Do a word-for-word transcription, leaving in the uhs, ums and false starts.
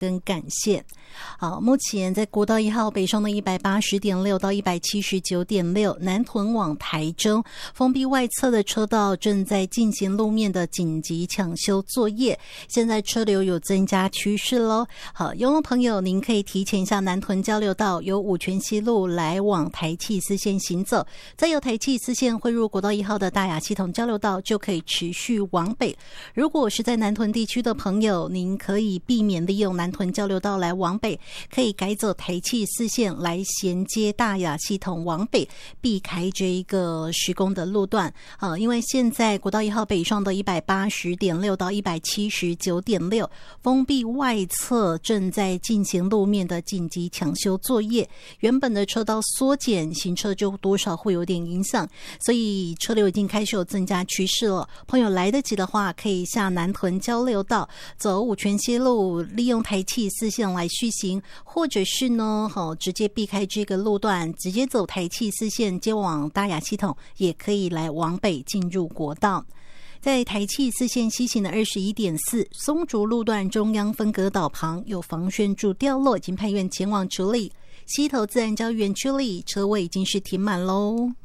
跟感谢。好，目前在国道一号北上的 一百八十点六 到 一百七十九点六 南屯往台中封闭外侧的车道正在进行路面的紧急抢修作业，现在车流有增加趋势咯。好，邮路朋友您可以提前一下南屯交流道由五权西路来往台七四线行走，再由台七四线汇入国道一号的大雅系统交流道就可以持续往北。如果是在南屯地区的朋友，您可以避免利用南屯交流道来往北，可以改走台七四线来衔接大雅系统往北，避开这一个施工的路段。呃，因为现在国道一号北上的 一百八十点六 到 一百七十九点六 封闭外侧正在进行路面的紧急抢修作业，原本的车道缩减，行车就多少会有点影响，所以车流已经开始有增加趋势了。朋友来得及的话，可以下南屯交流道走五权西路，利用台七四线来续行，或者是呢、哦、直接避开这个路段，直接走台七四线接往大雅系统，也可以来往北进入国道。在台七四线西行的 二十一点四 松竹路段中央分隔岛旁有防眩柱掉落，已经派员前往处理。西头自然礁园区里车位已经是停满咯。